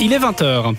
Il est 20h.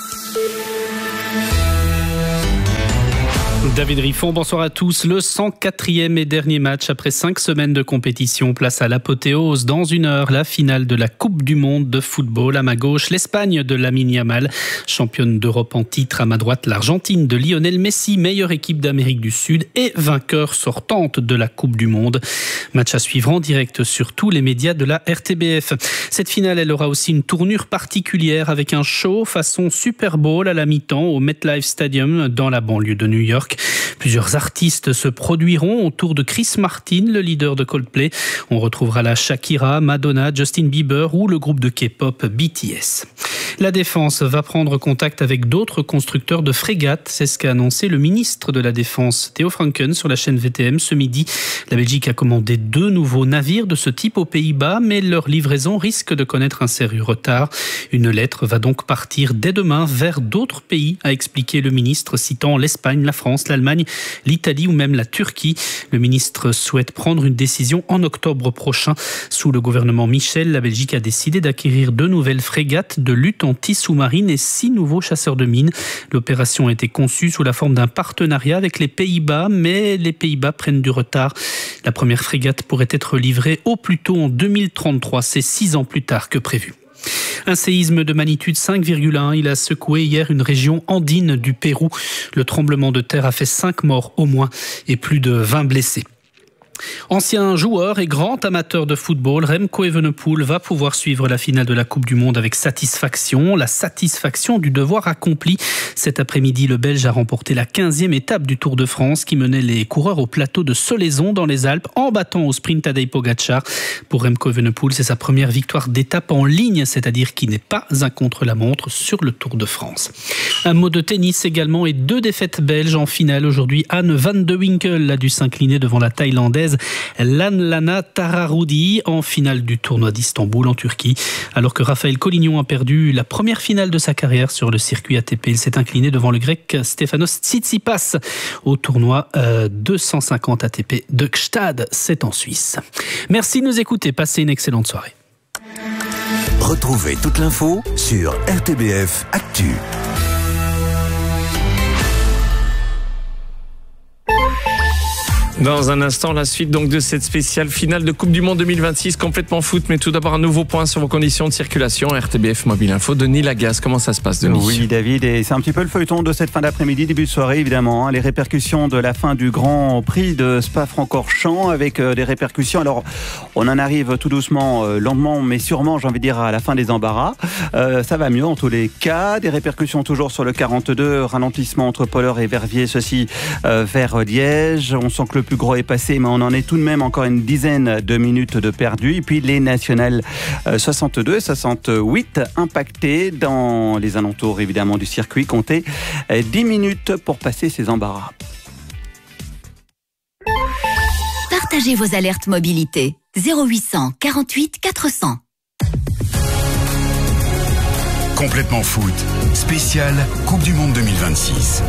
David Riffon, bonsoir à tous. Le 104e et dernier match après 5 semaines de compétition. Place à l'apothéose. Dans 1 heure, la finale de la Coupe du Monde de football. À ma gauche, l'Espagne de Lamine Yamal, championne d'Europe en titre. À ma droite, l'Argentine de Lionel Messi, meilleure équipe d'Amérique du Sud et vainqueur sortante de la Coupe du Monde. Match à suivre en direct sur tous les médias de la RTBF. Cette finale, elle aura aussi une tournure particulière avec un show façon Super Bowl à la mi-temps au MetLife Stadium dans la banlieue de New York. Plusieurs artistes se produiront autour de Chris Martin, le leader de Coldplay. On retrouvera la Shakira, Madonna, Justin Bieber ou le groupe de K-pop BTS. La Défense va prendre contact avec d'autres constructeurs de frégates. C'est ce qu'a annoncé le ministre de la Défense, Theo Franken, sur la chaîne VTM ce midi. La Belgique a commandé 2 nouveaux navires de ce type aux Pays-Bas, mais leur livraison risque de connaître un sérieux retard. Une lettre va donc partir dès demain vers d'autres pays, a expliqué le ministre, citant l'Espagne, la France, l'Allemagne, l'Italie ou même la Turquie. Le ministre souhaite prendre une décision en octobre prochain. Sous le gouvernement Michel, la Belgique a décidé d'acquérir 2 nouvelles frégates de lutte anti-sous-marine et 6 nouveaux chasseurs de mines. L'opération a été conçue sous la forme d'un partenariat avec les Pays-Bas, mais les Pays-Bas prennent du retard. La première frégate pourrait être livrée au plus tôt en 2033, c'est 6 ans plus tard que prévu. Un séisme de magnitude 5,1, il a secoué hier une région andine du Pérou. Le tremblement de terre a fait 5 morts au moins et plus de 20 blessés. Ancien joueur et grand amateur de football, Remco Evenepoel va pouvoir suivre la finale de la Coupe du Monde avec satisfaction. La satisfaction du devoir accompli. Cet après-midi, le Belge a remporté la 15e étape du Tour de France qui menait les coureurs au plateau de Solaizon dans les Alpes en battant au sprint Tadej Pogacar. Pour Remco Evenepoel, c'est sa première victoire d'étape en ligne, c'est-à-dire qui n'est pas un contre-la-montre sur le Tour de France. Un mot de tennis également et 2 défaites belges en finale aujourd'hui. Anne van de Winkel a dû s'incliner devant la Thaïlandaise Lanlana Tararoudi en finale du tournoi d'Istanbul en Turquie. Alors que Raphaël Collignon a perdu la première finale de sa carrière sur le circuit ATP, il s'est incliné devant le grec Stefanos Tsitsipas au tournoi 250 ATP de Gstad, c'est en Suisse. Merci de nous écouter, passez une excellente soirée. Retrouvez toute l'info sur RTBF Actu. Dans un instant, la suite donc de cette spéciale finale de Coupe du Monde 2026, complètement foot. Mais tout d'abord, un nouveau point sur vos conditions de circulation. RTBF Mobile Info, Denis Lagasse, comment ça se passe, Denis ? Oui, David, et c'est un petit peu le feuilleton de cette fin d'après-midi, début de soirée, évidemment. Les répercussions de la fin du Grand Prix de Spa-Francorchamps avec des répercussions. Alors, on en arrive tout doucement, lentement, mais sûrement, j'ai envie de dire, à la fin des embarras. Ça va mieux en tous les cas. Des répercussions toujours sur le 42, ralentissement entre Polleur et Verviers, ceci vers Liège. On sent que le plus gros est passé, mais on en est tout de même encore une dizaine de minutes de perdu. Et puis les nationales 62 et 68 impactés dans les alentours évidemment du circuit. Comptez 10 minutes pour passer ces embarras. Partagez vos alertes mobilité 0800 48 400. Complètement foot, spécial Coupe du Monde 2026.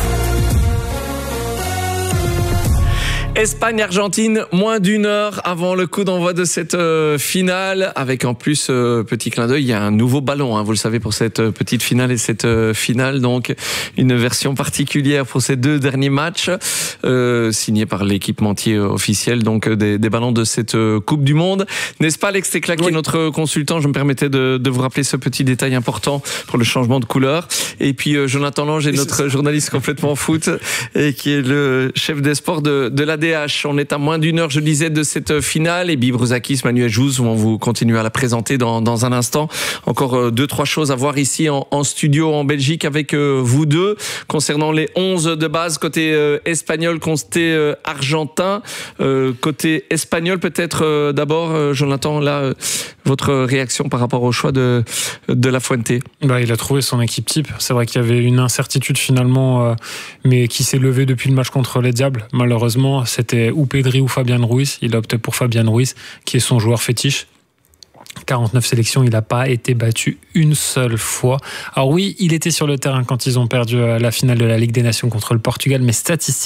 Espagne-Argentine, moins d'1 heure avant le coup d'envoi de cette finale. Avec en plus, petit clin d'œil, il y a un nouveau ballon, vous le savez, pour cette petite finale et cette finale. Donc, une version particulière pour ces 2 derniers matchs, signée par l'équipementier officiel donc des ballons de cette Coupe du Monde. N'est-ce pas, Alex Tecla, qui est notre consultant ? Je me permettais de vous rappeler ce petit détail important pour le changement de couleur. Et puis, Jonathan Lange est notre journaliste complètement foot et qui est le chef des sports de la DH. On est à moins d'1 heure, je disais, de cette finale. Et Bruzakis, Manuel Jouze, on vous continuer à la présenter dans un instant. Encore 2-3 choses à voir ici en studio en Belgique avec vous deux. Concernant les 11 de base, côté espagnol, côté argentin. Côté espagnol, peut-être d'abord, Jonathan, là, votre réaction par rapport au choix de La Fuente ? Il a trouvé son équipe type. C'est vrai qu'il y avait une incertitude finalement, mais qui s'est levée depuis le match contre les Diables. Malheureusement, c'était ou Pedri ou Fabián Ruiz. Il a opté pour Fabián Ruiz, qui est son joueur fétiche. 49 sélections, il n'a pas été battu une seule fois. Alors oui, il était sur le terrain quand ils ont perdu la finale de la Ligue des Nations contre le Portugal, mais statistiquement,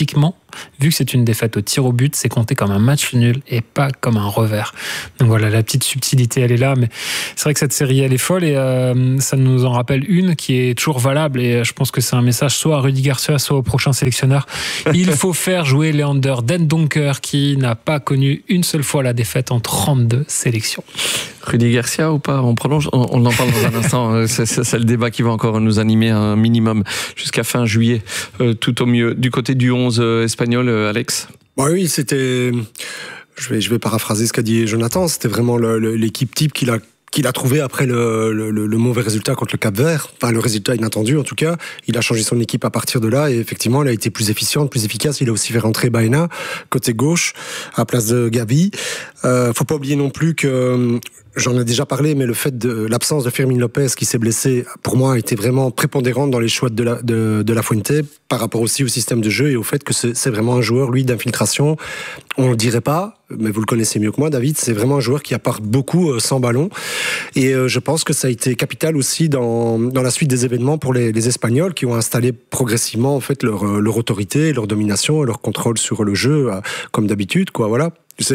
vu que c'est une défaite au tir au but, c'est compté comme un match nul et pas comme un revers. Donc voilà, la petite subtilité, elle est là, mais c'est vrai que cette série, elle est folle et ça nous en rappelle une qui est toujours valable et je pense que c'est un message soit à Rudy Garcia, soit au prochain sélectionneur. Il faut faire jouer Leander Dendoncker qui n'a pas connu une seule fois la défaite en 32 sélections. Rudy Garcia ou pas? On prolonge, on en parle dans un instant. C'est le débat qui va encore nous animer un minimum jusqu'à fin juillet, tout au mieux. Du côté du 11 espagnol, Alex? Oui, c'était... Je vais paraphraser ce qu'a dit Jonathan. C'était vraiment l'équipe type qu'il a trouvé après le mauvais résultat contre le Cap-Vert. Enfin, le résultat inattendu, en tout cas. Il a changé son équipe à partir de là et effectivement, elle a été plus efficiente, plus efficace. Il a aussi fait rentrer Baena, côté gauche, à place de Gavi. Faut pas oublier non plus que... J'en ai déjà parlé, mais le fait de l'absence de Fermín López qui s'est blessé, pour moi, a été vraiment prépondérante dans les choix de la Fuente, par rapport aussi au système de jeu et au fait que c'est vraiment un joueur, lui, d'infiltration. On le dirait pas, mais vous le connaissez mieux que moi, David. C'est vraiment un joueur qui apporte beaucoup sans ballon. Et je pense que ça a été capital aussi dans la suite des événements pour les Espagnols qui ont installé progressivement, en fait, leur autorité, leur domination, leur contrôle sur le jeu, comme d'habitude, quoi. Voilà.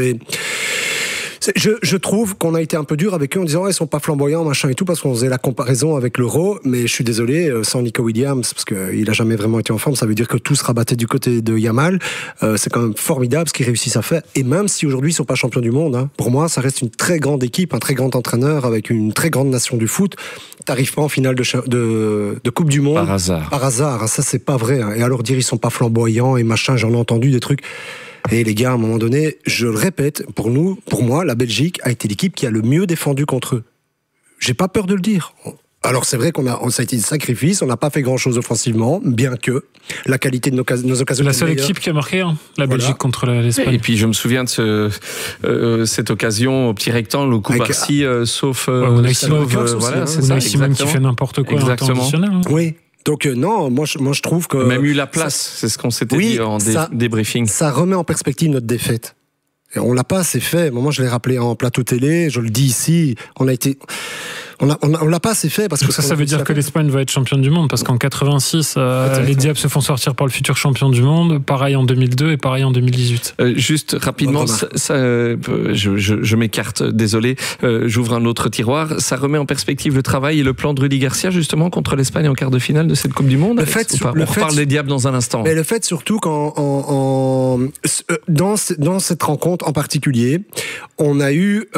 Je trouve qu'on a été un peu dur avec eux en disant ils sont pas flamboyants, machin et tout, parce qu'on faisait la comparaison avec l'Euro, mais je suis désolé, sans Nico Williams, parce qu'il a jamais vraiment été en forme, ça veut dire que tout se rabattait du côté de Yamal. C'est quand même formidable ce qu'ils réussissent à faire, et même si aujourd'hui ils sont pas champions du monde, hein, pour moi ça reste une très grande équipe, un très grand entraîneur avec une très grande nation du foot. T'arrives pas en finale de Coupe du Monde par hasard, hein, ça c'est pas vrai, hein. Et alors dire ils sont pas flamboyants et machin, j'en ai entendu des trucs. Et les gars, à un moment donné, je le répète, pour moi, la Belgique a été l'équipe qui a le mieux défendu contre eux. J'ai pas peur de le dire. Alors c'est vrai ça a été un sacrifice, on n'a pas fait grand-chose offensivement, bien que la qualité de nos occasions... C'est la seule équipe qui a marqué, hein, la Belgique contre l'Espagne. Et puis je me souviens de cette occasion au petit rectangle, au coup par-ci, sauf... Unai Simon qui fait n'importe quoi. Exactement. Hein. Oui. Donc non, moi je trouve que... Même eu la place, c'est ce qu'on s'était dit en débriefing. Ça remet en perspective notre défaite. Et on l'a pas assez fait. Moi je l'ai rappelé en plateau télé, je le dis ici, on l'a pas assez fait parce que ça veut dire que l'Espagne va être championne du monde parce qu'en 86 les Diables se font sortir par le futur champion du monde, pareil en 2002 et pareil en 2018. Juste rapidement, je m'écarte, désolé, j'ouvre un autre tiroir. Ça remet en perspective le travail et le plan de Rudy Garcia justement contre l'Espagne en quart de finale de cette Coupe du Monde. On reparle des Diables dans un instant. Mais le fait surtout dans cette rencontre en particulier, on a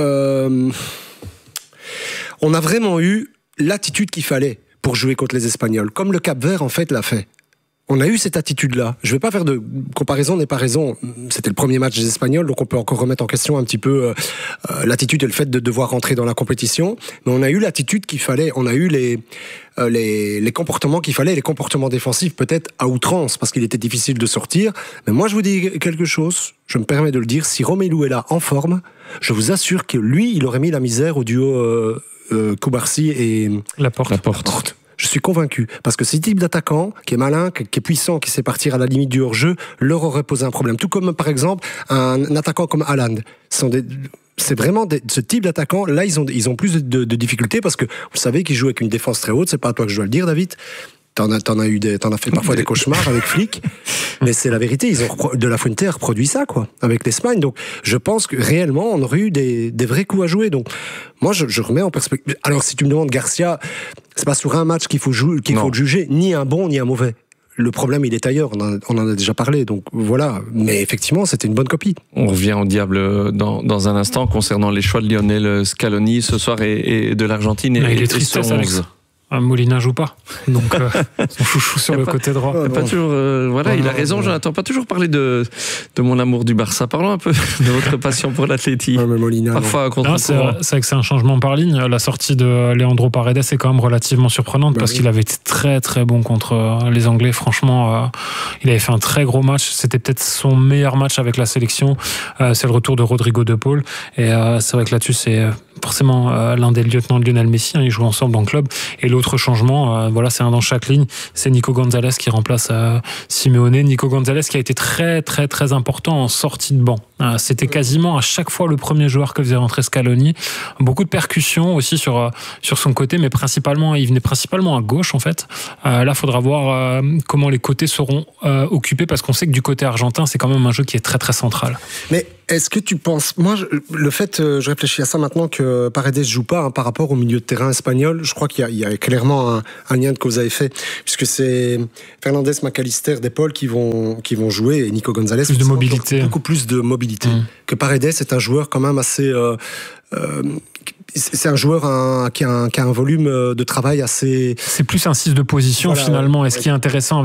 vraiment eu l'attitude qu'il fallait pour jouer contre les Espagnols, comme le Cap-Vert en fait l'a fait. On a eu cette attitude-là. Je ne vais pas faire de comparaison n'est pas raison. C'était le premier match des Espagnols, donc on peut encore remettre en question un petit peu l'attitude et le fait de devoir rentrer dans la compétition. Mais on a eu l'attitude qu'il fallait. On a eu les comportements qu'il fallait, les comportements défensifs peut-être à outrance, parce qu'il était difficile de sortir. Mais moi, je vous dis quelque chose, je me permets de le dire, si Romelu est là en forme, je vous assure que lui, il aurait mis la misère au duo Cubarsí et Laporte. Je suis convaincu. Parce que ce type d'attaquant, qui est malin, qui est puissant, qui sait partir à la limite du hors-jeu, leur aurait posé un problème. Tout comme, par exemple, un attaquant comme Haaland. C'est vraiment ce type d'attaquant. Là, ils ont plus de difficultés parce que vous savez qu'ils jouent avec une défense très haute. C'est pas à toi que je dois le dire, David. T'en as fait parfois des cauchemars avec Flick, mais c'est la vérité. De la Fuente a reproduit ça, quoi, avec l'Espagne. Donc, je pense que réellement, on aurait eu des vrais coups à jouer. Donc, moi, je remets en perspective. Alors, si tu me demandes Garcia, c'est pas sur un match qu'il faut le juger, ni un bon, ni un mauvais. Le problème, il est ailleurs. On en a déjà parlé. Donc, voilà. Mais effectivement, c'était une bonne copie. On revient au diable dans un instant concernant les choix de Lionel Scaloni ce soir et de l'Argentine. Il est triste, Alex. Molina joue pas, donc son chouchou sur le côté droit. Pas toujours, il a raison, Jonathan. Pas toujours parler de mon amour du Barça. Parlons un peu de votre passion pour l'Atlético. Molina, parfois contre c'est vrai que c'est un changement par ligne. La sortie de Leandro Paredes est quand même relativement surprenante parce qu'il avait été très très bon contre les Anglais. Franchement, il avait fait un très gros match. C'était peut-être son meilleur match avec la sélection. C'est le retour de Rodrigo de Paul et c'est vrai que là-dessus c'est forcément l'un des lieutenants de Lionel Messi. Ils jouent ensemble en club et l'autre changement, c'est un dans chaque ligne, c'est Nico Gonzalez qui remplace Simeone. Nico Gonzalez qui a été très très très important en sortie de banc. C'était quasiment à chaque fois le premier joueur que faisait rentrer Scaloni. Beaucoup de percussions aussi sur son côté, mais il venait principalement à gauche en fait. Là, il faudra voir comment les côtés seront occupés, parce qu'on sait que du côté argentin, c'est quand même un jeu qui est très très central. Mais est-ce que tu penses, je réfléchis à ça maintenant, que Paredes joue pas par rapport au milieu de terrain espagnol, je crois qu'il y a clairement un lien de cause à effet, puisque c'est Fernandes, McAllister, De Paul qui vont jouer, et Nico Gonzalez plus de mobilité, beaucoup plus de mobilité. Que Paredes est un joueur quand même assez c'est un joueur qui a un volume de travail assez... C'est plus un 6 de position finalement, et ce qui est intéressant